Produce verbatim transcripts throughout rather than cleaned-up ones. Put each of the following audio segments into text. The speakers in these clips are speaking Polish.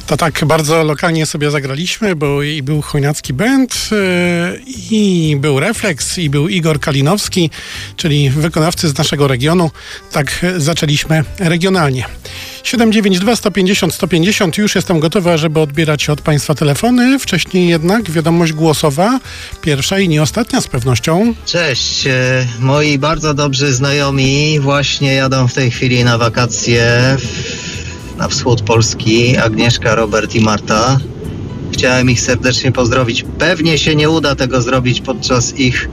To tak bardzo lokalnie sobie zagraliśmy, bo i był Chojnacki Band, yy, i był Refleks, i był Igor Kalinowski, czyli wykonawcy z naszego regionu. Tak zaczęliśmy regionalnie. siedem dziewięć dwa sto pięćdziesiąt sto pięćdziesiąt. Już jestem gotowa, żeby odbierać od Państwa telefony. Wcześniej jednak wiadomość głosowa. Pierwsza i nie ostatnia z pewnością. Cześć. Moi bardzo dobrzy znajomi właśnie jadą w tej chwili na wakacje na wschód Polski. Agnieszka, Robert i Marta. Chciałem ich serdecznie pozdrowić. Pewnie się nie uda tego zrobić podczas ich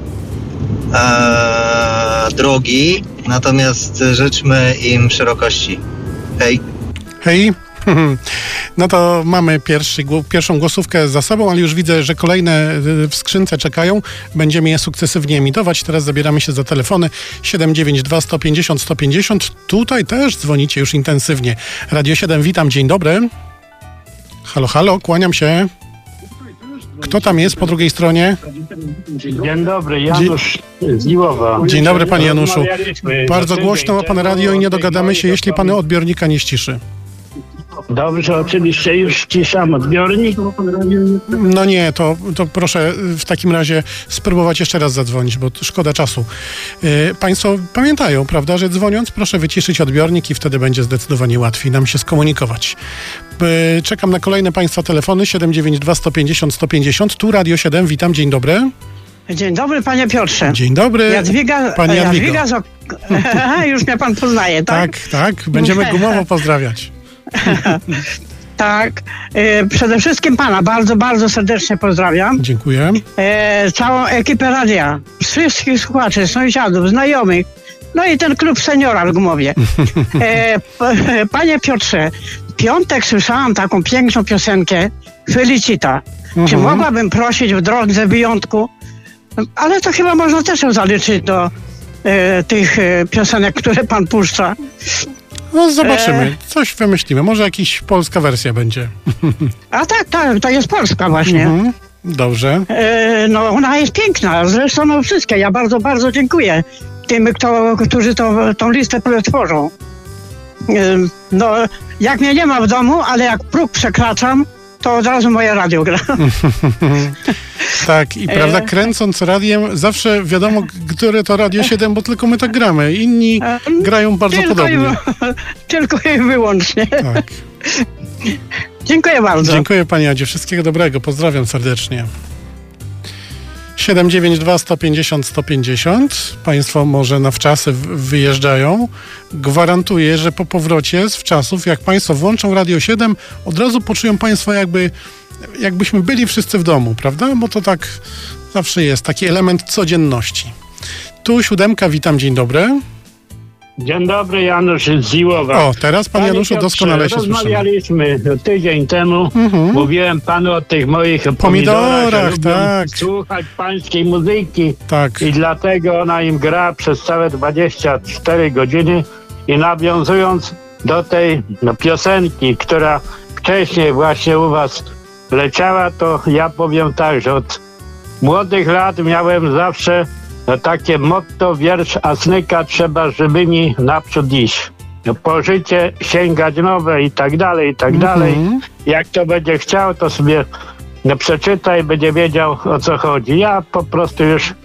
e, drogi. Natomiast życzmy im szerokości. Hej. Hej. No to mamy pierwszy, pierwszą głosówkę za sobą, ale już widzę, że kolejne w skrzynce czekają. Będziemy je sukcesywnie emitować. Teraz zabieramy się za telefony siedem dziewięć dwa sto pięćdziesiąt sto pięćdziesiąt. Tutaj też dzwonicie już intensywnie. Radio siedem, witam, dzień dobry. Halo, halo, kłaniam się. Kto tam jest po drugiej stronie? Dzień dobry, Janusz z Liłowa. Dzień dobry, panie Januszu. Bardzo głośno ma pan radio i nie dogadamy się, jeśli pan odbiornika nie ściszy. Dobrze, oczywiście już ściszam odbiornik. No nie, to, to proszę w takim razie spróbować jeszcze raz zadzwonić, bo szkoda czasu. Yy, państwo pamiętają, prawda, że dzwoniąc proszę wyciszyć odbiornik i wtedy będzie zdecydowanie łatwiej nam się skomunikować. Yy, czekam na kolejne państwa telefony siedem dziewięć dwa sto pięćdziesiąt sto pięćdziesiąt. Tu Radio siedem, witam, dzień dobry. Dzień dobry, panie Piotrze. Dzień dobry, Jadwiga, pani Jadwigo. Jadwiga z... Już mnie pan poznaje, tak? Tak, tak, będziemy gumowo pozdrawiać. Tak, e, przede wszystkim pana bardzo, bardzo serdecznie pozdrawiam. Dziękuję. E, całą ekipę radia, wszystkich słuchaczy, sąsiadów, znajomych, no i ten klub seniora w Gumowie. E, p, panie Piotrze, w piątek słyszałam taką piękną piosenkę Felicita. Mhm. Czy mogłabym prosić w drodze wyjątku? Ale to chyba można też ją zaliczyć do e, tych e, piosenek, które pan puszcza. No zobaczymy, coś wymyślimy. Może jakaś polska wersja będzie. A tak, tak, to jest polska właśnie. Mhm. Dobrze. E, no ona jest piękna, zresztą no wszystkie. Ja bardzo, bardzo dziękuję tym, kto, którzy to, tą listę tworzą. E, no jak mnie nie ma w domu, ale jak próg przekraczam, to od razu moje radio gra. Tak, i prawda, kręcąc radiem, zawsze wiadomo, które to Radio siedem, bo tylko my tak gramy. Inni grają bardzo tylko podobnie. I, tylko i wyłącznie. Tak. Dziękuję bardzo. Dziękuję pani Adzie, wszystkiego dobrego, pozdrawiam serdecznie. siedem dziewięć dwa sto pięćdziesiąt sto pięćdziesiąt. Państwo może na wczasy wyjeżdżają. Gwarantuję, że po powrocie z wczasów, jak państwo włączą Radio siedem, od razu poczują państwo jakby, jakbyśmy byli wszyscy w domu, prawda? Bo to tak zawsze jest, taki element codzienności. Tu siódemka, witam, dzień dobry. Dzień dobry, Janusz z Liłowa. O, teraz pan Januszu Piotrze, doskonale się słyszymy. Rozmawialiśmy tydzień temu, mhm. mówiłem panu o tych moich pomidorach, pomidorach tak. Słuchać pańskiej muzyki. Tak. I dlatego ona im gra przez całe dwadzieścia cztery godziny i nawiązując do tej no, piosenki, która wcześniej właśnie u was leciała, to ja powiem tak, że od młodych lat miałem zawsze no, takie motto, wiersz Asnyka, trzeba żywymi naprzód iść. No, po życie sięgać nowe i tak dalej, i tak dalej. Mm-hmm. Jak to będzie chciał, to sobie no, przeczytaj, będzie wiedział, o co chodzi. Ja po prostu już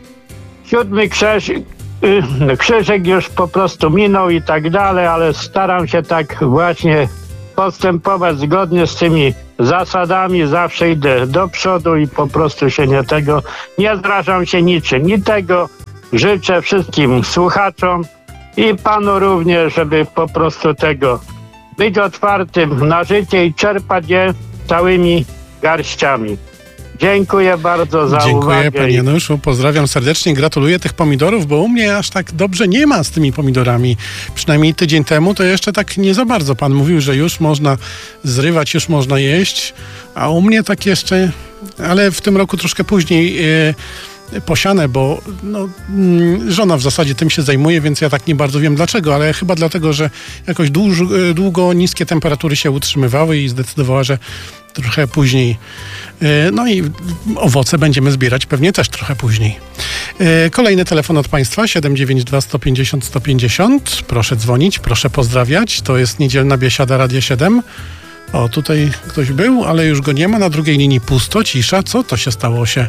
siódmy krzyż, yy, krzyżyk już po prostu minął i tak dalej, ale staram się tak właśnie postępować zgodnie z tymi zasadami, zawsze idę do przodu i po prostu się nie tego, nie zrażam się niczym. I tego życzę wszystkim słuchaczom i panu również, żeby po prostu tego być otwartym na życie i czerpać je całymi garściami. Dziękuję bardzo za Dziękuję, uwagę. Dziękuję panie Januszu, pozdrawiam serdecznie, gratuluję tych pomidorów, bo u mnie aż tak dobrze nie ma z tymi pomidorami. Przynajmniej tydzień temu to jeszcze tak nie za bardzo. Pan mówił, że już można zrywać, już można jeść, a u mnie tak jeszcze, ale w tym roku troszkę później yy, posiane, bo no, yy, żona w zasadzie tym się zajmuje, więc ja tak nie bardzo wiem dlaczego, ale chyba dlatego, że jakoś dłuż, yy, długo niskie temperatury się utrzymywały i zdecydowała, że trochę później. No i owoce będziemy zbierać pewnie też trochę później. Kolejny telefon od państwa, siedem dziewięć dwa sto pięćdziesiąt sto pięćdziesiąt. Proszę dzwonić, proszę pozdrawiać. To jest niedzielna biesiada Radia siedem. O, tutaj ktoś był, ale już go nie ma. Na drugiej linii pusto, cisza. Co to się stało się?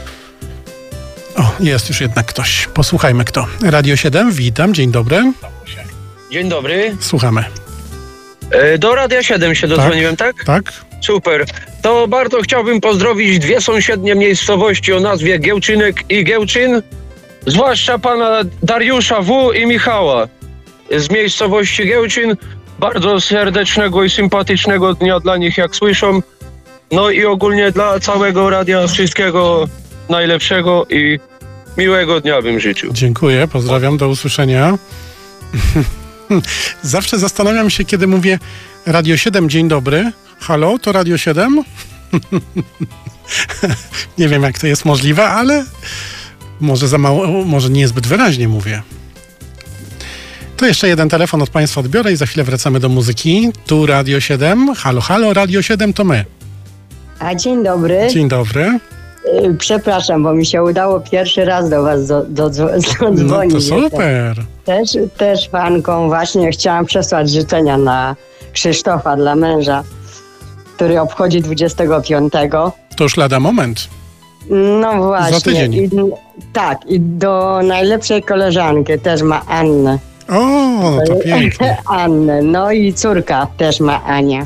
O, jest już jednak ktoś. Posłuchajmy kto. Radio siedem, witam, dzień dobry. Dzień dobry. Słuchamy. E, Do Radia siedem się dodzwoniłem, tak? Tak? Super. To bardzo chciałbym pozdrowić dwie sąsiednie miejscowości o nazwie Giełczynek i Giełczyn, zwłaszcza pana Dariusza W. i Michała z miejscowości Giełczyn. Bardzo serdecznego i sympatycznego dnia dla nich, jak słyszą. No i ogólnie dla całego radia wszystkiego najlepszego i miłego dnia bym życzył. Dziękuję, pozdrawiam, do usłyszenia. Zawsze zastanawiam się, kiedy mówię Radio siedem, dzień dobry. Halo, to Radio siedem? Nie wiem, jak to jest możliwe, ale może za mało, może niezbyt wyraźnie mówię. To jeszcze jeden telefon od Państwa odbiorę i za chwilę wracamy do muzyki. Tu Radio siedem. Halo, halo, Radio siedem to my. A dzień dobry. Dzień dobry. Y, Przepraszam, bo mi się udało pierwszy raz do was do, do, do, No dzwonić. to super. Też, też fanką właśnie chciałam przesłać życzenia na Krzysztofa dla męża, który obchodzi dwudziestego piątego. To już lada moment. No właśnie. Za tydzień. I, tak, i do najlepszej koleżanki też ma Annę. O, no to pięknie. Annę. No i córka też ma Ania.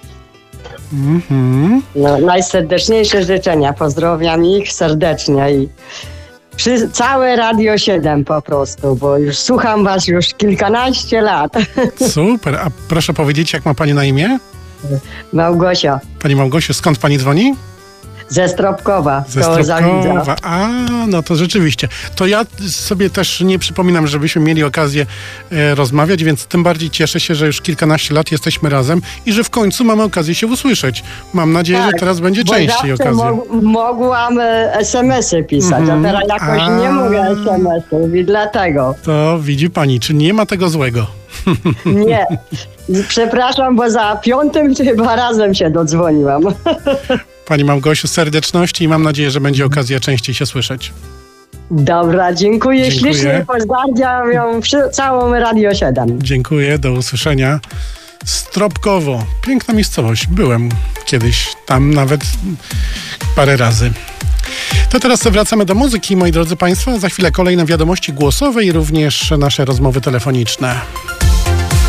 Mhm. No, najserdeczniejsze życzenia. Pozdrawiam ich serdecznie i przy, całe Radio siedem po prostu, bo już słucham was już kilkanaście lat. Super. A proszę powiedzieć, jak ma Pani na imię? Małgosia Pani Małgosiu, skąd Pani dzwoni? ze Stropkowa. Ze koło Stropkowa. Zawidza. A, no to rzeczywiście. To ja sobie też nie przypominam, żebyśmy mieli okazję e, rozmawiać, więc tym bardziej cieszę się, że już kilkanaście lat jesteśmy razem i że w końcu mamy okazję się usłyszeć. Mam nadzieję, Tak, że teraz będzie bo częściej zawsze okazja. mo- mogłam e, es em esy pisać, Mhm. a teraz jakoś A. nie mogę es em esów i dlatego. To widzi Pani, czy nie ma tego złego? Nie. Przepraszam, bo za piątym chyba razem się dodzwoniłam. Pani Małgosiu, serdeczności i mam nadzieję, że będzie okazja częściej się słyszeć. Dobra, dziękuję, Dziękuję. ślicznie, pozdrawiam ją przy całą Radio siedem. Dziękuję, do usłyszenia. Stropkowo, piękna miejscowość. Byłem kiedyś tam nawet parę razy. To teraz wracamy do muzyki, moi drodzy Państwo. Za chwilę kolejne wiadomości głosowe i również nasze rozmowy telefoniczne.